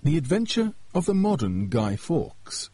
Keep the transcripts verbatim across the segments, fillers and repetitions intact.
The Adventure of the Modern Guy Fawkes.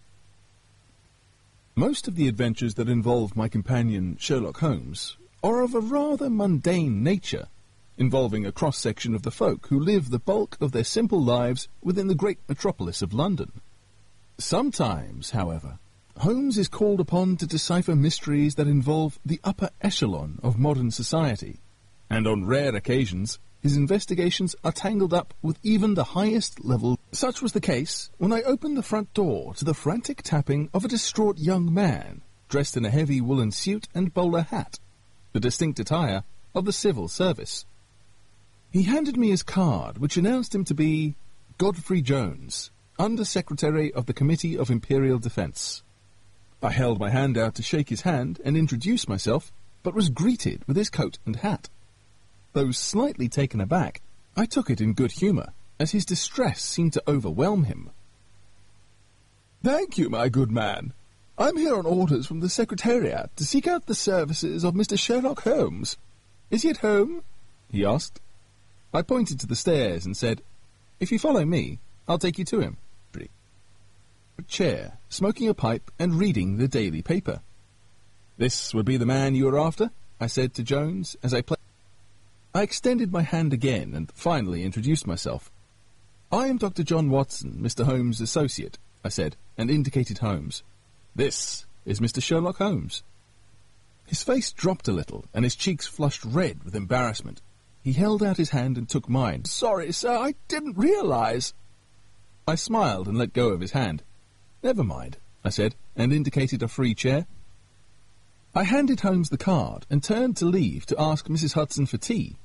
Most of the adventures that involve my companion Sherlock Holmes are of a rather mundane nature, involving a cross-section of the folk who live the bulk of their simple lives within the great metropolis of London. Sometimes, however, Holmes is called upon to decipher mysteries that involve the upper echelon of modern society, and on rare occasions his investigations are tangled up with even the highest level. Such was the case when I opened the front door to the frantic tapping of a distraught young man, dressed in a heavy woolen suit and bowler hat, the distinct attire of the civil service. He handed me his card, which announced him to be Godfrey Jones, Under-Secretary of the Committee of Imperial Defence. I held my hand out to shake his hand and introduce myself, but was greeted with his coat and hat. Though slightly taken aback, I took it in good humour, as his distress seemed to overwhelm him. "Thank you, my good man. I'm here on orders from the Secretariat to seek out the services of Mister Sherlock Holmes. Is he at home?" he asked. I pointed to the stairs and said, "If you follow me, I'll take you to him." A chair, smoking a pipe and reading the daily paper. "This would be the man you were after?" I said to Jones as I played. I extended my hand again and finally introduced myself. "I am Doctor John Watson, Mister Holmes' associate," I said, and indicated Holmes. "This is Mister Sherlock Holmes." His face dropped a little, and his cheeks flushed red with embarrassment. He held out his hand and took mine. "Sorry, sir, I didn't realize." I smiled and let go of his hand. "Never mind," I said, and indicated a free chair. I handed Holmes the card and turned to leave to ask Missus Hudson for tea,